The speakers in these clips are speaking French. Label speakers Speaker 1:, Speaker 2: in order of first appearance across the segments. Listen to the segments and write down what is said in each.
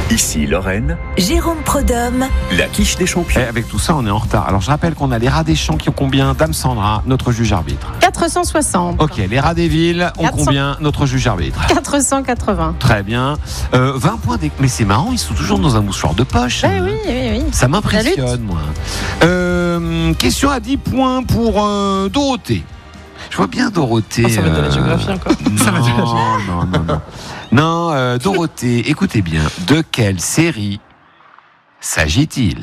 Speaker 1: Ici Lorraine,
Speaker 2: Jérôme Prodhomme,
Speaker 1: la quiche des champions.
Speaker 3: Et avec tout ça, on est en retard. Alors je rappelle qu'on a les rats des champs qui ont combien? Dame Sandra, notre juge arbitre.
Speaker 4: 460.
Speaker 3: Ok, les rats des villes ont
Speaker 4: 400.
Speaker 3: combien? Notre juge arbitre.
Speaker 4: 480.
Speaker 3: Très bien. 20 points mais c'est marrant, ils sont toujours dans un mouchoir de poche.
Speaker 4: Eh oui.
Speaker 3: Ça m'impressionne, moi. Question à 10 points pour Dorothée. Je vois bien Dorothée.
Speaker 5: Ça va être de la géographie encore.
Speaker 3: Non, Dorothée, écoutez bien. De quelle série s'agit-il?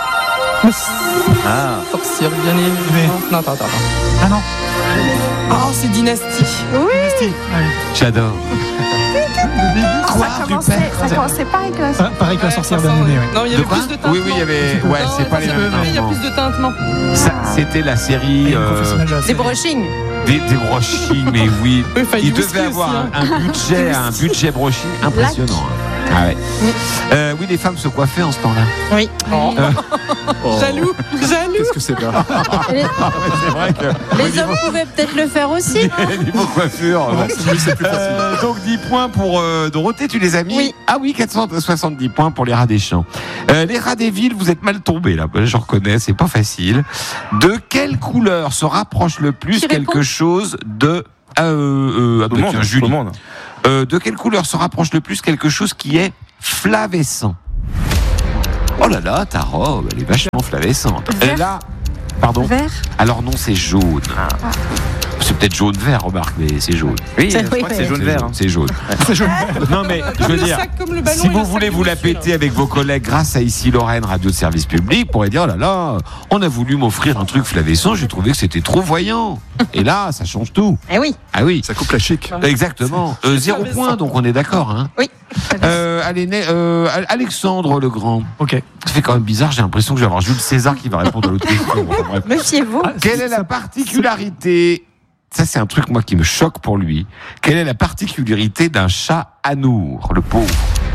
Speaker 5: Sorcière bien aimée. Non, attends.
Speaker 6: Ah non.
Speaker 5: Oh, c'est Dynastie.
Speaker 6: Dynastie. Allez.
Speaker 3: J'adore. Quoi,
Speaker 4: Ça commençait pas avec la...
Speaker 6: Pareil que la sorcière bien aimée, ouais.
Speaker 5: Non, il y
Speaker 3: De
Speaker 5: avait
Speaker 3: quoi?
Speaker 5: plus de teintement.
Speaker 3: Oui, il y avait. Ouais,
Speaker 5: Non,
Speaker 3: c'est pas les mêmes.
Speaker 5: Il y a plus de teintement.
Speaker 3: Ça, c'était la série
Speaker 6: Et professionnel de la
Speaker 4: Des
Speaker 6: série.
Speaker 4: brushing.
Speaker 3: des brushing, mais oui.
Speaker 5: Oui, fallait
Speaker 3: Il
Speaker 5: whisky
Speaker 3: devait avoir
Speaker 5: aussi,
Speaker 3: un budget brushing impressionnant. Ah ouais. Oui, les femmes se coiffaient en ce temps-là.
Speaker 4: Oui.
Speaker 5: Jaloux.
Speaker 7: Qu'est-ce que c'est là?
Speaker 3: C'est vrai que.
Speaker 4: Les hommes pouvaient peut-être le faire aussi.
Speaker 3: Niveau coiffure.
Speaker 7: C'est plus facile.
Speaker 3: Donc 10 points pour Dorothée, tu les as mis?
Speaker 4: Oui.
Speaker 3: Ah oui, 470 points pour les rats des champs. Les rats des villes, vous êtes mal tombés là. Je reconnais, c'est pas facile. De quelle couleur se rapproche le plus
Speaker 4: Qui
Speaker 3: quelque
Speaker 4: répond
Speaker 3: chose de
Speaker 7: Tout le monde,
Speaker 3: Julie.
Speaker 7: tout le monde.
Speaker 3: De quelle couleur se rapproche le plus quelque chose qui est flavescent? Oh là là, ta robe, elle est vachement flavescente. Et là, pardon.
Speaker 4: Vert.
Speaker 3: Alors non, c'est jaune. C'est peut-être jaune-vert, remarque, mais c'est jaune.
Speaker 7: Oui,
Speaker 4: C'est-
Speaker 7: je crois
Speaker 4: oui,
Speaker 7: que
Speaker 4: oui.
Speaker 7: c'est jaune-vert.
Speaker 3: C'est jaune.
Speaker 6: C'est jaune.
Speaker 3: Non mais je veux
Speaker 5: Le
Speaker 3: dire,
Speaker 5: sac comme le ballon
Speaker 3: si
Speaker 5: et le
Speaker 3: vous
Speaker 5: sac
Speaker 3: voulez
Speaker 5: de
Speaker 3: vous la
Speaker 5: dessus, là.
Speaker 3: péter avec vos collègues grâce à Ici Lorraine, radio de service public, pourrait dire, oh là là, on a voulu m'offrir un truc flavescent, j'ai trouvé que c'était trop voyant. Et là, ça change tout.
Speaker 4: Eh oui.
Speaker 3: Ah oui,
Speaker 7: Ça coupe la chic.
Speaker 3: exactement. 0 point, donc on est d'accord. Hein.
Speaker 4: Oui.
Speaker 3: Allez, Alexandre Legrand.
Speaker 6: Ok.
Speaker 3: Ça fait quand même bizarre, j'ai l'impression que je vais avoir Jules César qui va répondre à l'autre question. Bon, bref.
Speaker 4: Méfiez-vous.
Speaker 3: Quelle est la particularité? Ça, c'est un truc, moi, qui me choque pour lui. Quelle est la particularité d'un chat anour, le pauvre?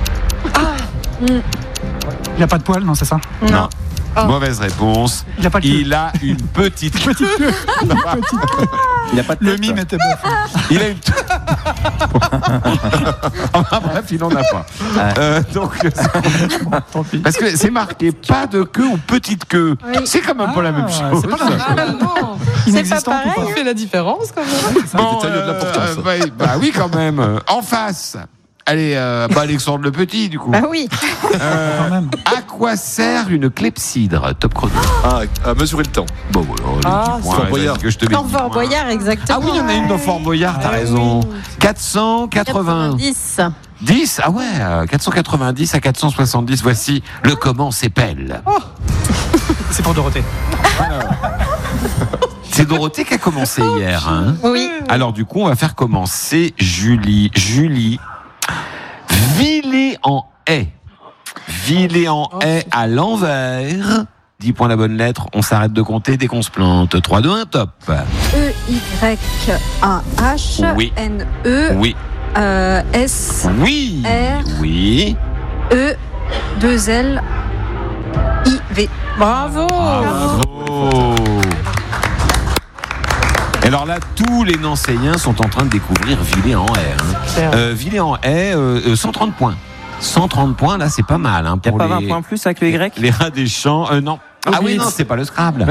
Speaker 6: Il a pas de poils, non, c'est ça?
Speaker 3: Non. Mauvaise réponse.
Speaker 6: Il a pas de queue.
Speaker 3: Il a une petite queue.
Speaker 7: Il n'a pas de
Speaker 6: Le
Speaker 7: tête.
Speaker 6: mime était beau.
Speaker 3: Il a une. Enfin, bref, il n'en a pas. Donc,
Speaker 6: Tant pis.
Speaker 3: parce que c'est marqué pas de queue ou petite queue.
Speaker 4: Oui.
Speaker 3: C'est quand même pas la même chose.
Speaker 6: c'est pas la même
Speaker 5: Ah non.
Speaker 6: Inexistante ou
Speaker 4: pareil,
Speaker 6: pas?
Speaker 5: Ça fait la différence quand même.
Speaker 3: Bon,
Speaker 7: détail a de l'importance.
Speaker 3: bah oui, quand même. En face. Allez, Alexandre le Petit, du coup.
Speaker 4: Bah oui.
Speaker 6: Quand même.
Speaker 3: À quoi sert une clepsydre? Top chrono.
Speaker 7: À mesurer le temps.
Speaker 3: Bon, voilà, les
Speaker 5: Ah,
Speaker 3: 10 points,
Speaker 7: Fort
Speaker 3: vas-y,
Speaker 7: Boyard.
Speaker 3: que je te mets
Speaker 4: Dans
Speaker 3: 10
Speaker 4: Fort
Speaker 3: points.
Speaker 4: Boyard, exactement.
Speaker 3: Ah oui, il y en a une dans Fort Boyard, t'as raison. 480.
Speaker 4: 10.
Speaker 3: 10, ah ouais, 490 à 470, voici le comment s'épelle.
Speaker 6: C'est pour Dorothée.
Speaker 3: C'est Dorothée qui a commencé hier. Hein.
Speaker 4: Oui.
Speaker 3: Alors du coup, on va faire commencer Julie. Julie, Villers-en-Haye. Villers-en-Haye à l'envers. 10 points la bonne lettre, on s'arrête de compter dès qu'on se plante. 3, 2, 1, top.
Speaker 8: E-Y-A-H
Speaker 3: Oui.
Speaker 8: N-E
Speaker 3: Oui,
Speaker 8: S
Speaker 3: oui,
Speaker 8: R.
Speaker 3: oui.
Speaker 8: E 2 L I-V.
Speaker 4: Bravo.
Speaker 3: Bravo. Et alors là, tous les Nancéiens sont en train de découvrir Villers-en-Haye. Hein. Villers-en-Haye, 130 points. 130 points, là, c'est pas mal. Hein,
Speaker 9: Il n'y
Speaker 3: pour
Speaker 9: a pas
Speaker 3: les,
Speaker 9: 20 points plus avec le Y?
Speaker 3: les rats des champs. Non. Ah oui, non, c'est pas le Scrabble.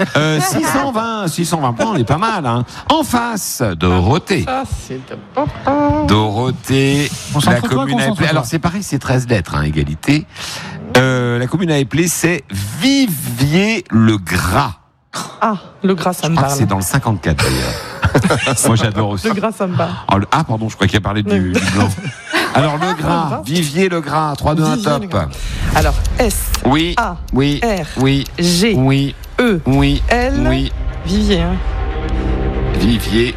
Speaker 3: 620 points, on est pas mal. Hein. En face, Dorothée.
Speaker 5: Ça, c'est
Speaker 3: Dorothée, la
Speaker 6: Concentre-toi,
Speaker 3: commune à
Speaker 6: concentre-toi.
Speaker 3: Éplé. Alors c'est pareil, c'est 13 lettres, hein, égalité. La commune à Éplé, c'est Vivier-le-Gras.
Speaker 5: Ah, le gras, ça
Speaker 3: Je
Speaker 5: me
Speaker 3: crois que c'est
Speaker 5: parle.
Speaker 3: dans le 54 d'ailleurs. Moi j'adore aussi.
Speaker 5: Le gras, ça me parle.
Speaker 3: Ah pardon, je crois qu'il a parlé du blanc. Alors le gras, Vivier-le-Gras, 3, 2, 1, top.
Speaker 5: Vivier-le-Gras. Alors, S,
Speaker 3: Oui,
Speaker 5: A,
Speaker 3: oui,
Speaker 5: R,
Speaker 3: oui,
Speaker 5: G,
Speaker 3: oui,
Speaker 5: E,
Speaker 3: oui,
Speaker 5: L,
Speaker 3: oui.
Speaker 5: Vivier. Hein.
Speaker 3: Vivier.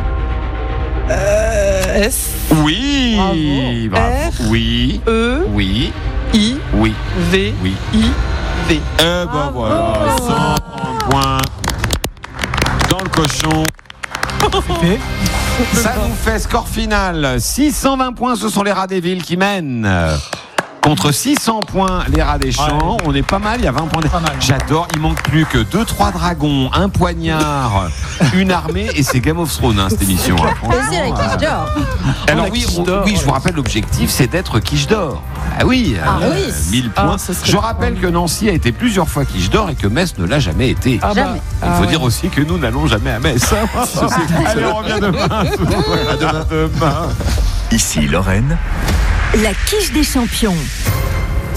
Speaker 5: S,
Speaker 3: Oui,
Speaker 5: Bravo.
Speaker 3: bravo.
Speaker 5: R.
Speaker 3: Oui,
Speaker 5: E,
Speaker 3: oui,
Speaker 5: I,
Speaker 3: oui,
Speaker 5: V,
Speaker 3: oui.
Speaker 5: I, V.
Speaker 3: Eh ben voilà, 130 points dans le cochon.
Speaker 6: Fait.
Speaker 3: Ça nous fait score final. 620 points, ce sont les rats des villes qui mènent. Contre 600 points, les rats des champs. On est pas mal, il y a 20 points.
Speaker 6: Pas mal.
Speaker 3: J'adore, il manque plus que 2-3 dragons, un poignard, une armée, et c'est Game of Thrones, cette émission. Hein.
Speaker 4: C'est la quiche d'or.
Speaker 3: Alors
Speaker 5: la
Speaker 3: oui,
Speaker 5: quiche d'or,
Speaker 3: oui, je vous rappelle, l'objectif, c'est d'être quiche d'or. Ah oui,
Speaker 4: oui.
Speaker 3: 1000 points.
Speaker 5: ce serait
Speaker 3: Je rappelle que Nancy a été plusieurs fois quiche d'or et que Metz ne l'a jamais été.
Speaker 4: Jamais.
Speaker 3: Il faut dire aussi que nous n'allons jamais à Metz. Allez, on revient demain. À demain.
Speaker 1: Ici Lorraine.
Speaker 2: La quiche des champions.